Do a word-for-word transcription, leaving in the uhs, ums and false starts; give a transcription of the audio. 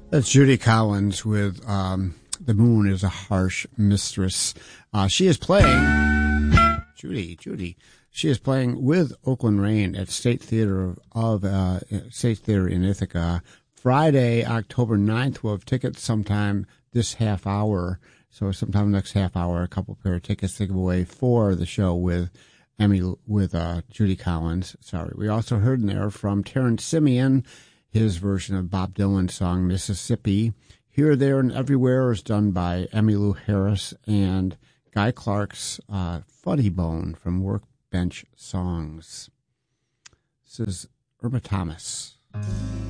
That's Judy Collins with um, The Moon is a Harsh Mistress. Uh, she is playing, Judy, Judy, she is playing with Oakland Rain at State Theater of uh, State Theater in Ithaca. Friday, October ninth, we'll have tickets sometime this half hour. So sometime next half hour, a couple pair of tickets to give away for the show with Emmy, with uh, Judy Collins. Sorry. We also heard in there from Terrence Simeon, his version of Bob Dylan's song Mississippi. Here, There, and Everywhere is done by Emmylou Harris, and Guy Clark's uh, Funny Bone from Workbench Songs. This is Irma Thomas.